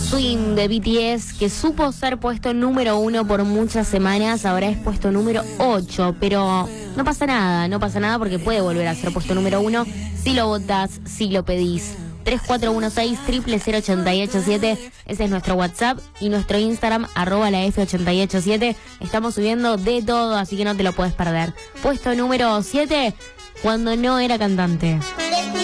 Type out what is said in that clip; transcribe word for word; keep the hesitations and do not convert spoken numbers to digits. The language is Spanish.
Swing de B T S, que supo ser puesto número uno por muchas semanas, ahora es puesto número ocho, pero no pasa nada, no pasa nada porque puede volver a ser puesto número uno si lo votás, si lo pedís. tres cuatro uno seis, cero cero cero ocho ocho siete, ese es nuestro WhatsApp, y nuestro Instagram, arroba la F ocho ocho siete. Estamos subiendo de todo, así que no te lo puedes perder. Puesto número siete, cuando no era cantante.